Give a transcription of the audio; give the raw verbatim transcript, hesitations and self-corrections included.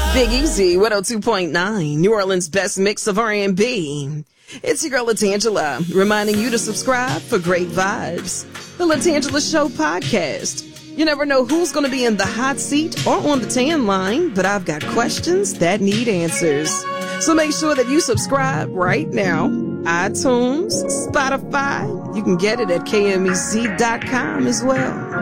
Big Easy, one oh two point nine, New Orleans' best mix of R and B. It's your girl, Latangela, reminding you to subscribe for great vibes. The Latangela Show podcast. You never know who's going to be in the hot seat or on the tan line, but I've got questions that need answers. So make sure that you subscribe right now. iTunes, Spotify, you can get it at K M E Z dot com as well.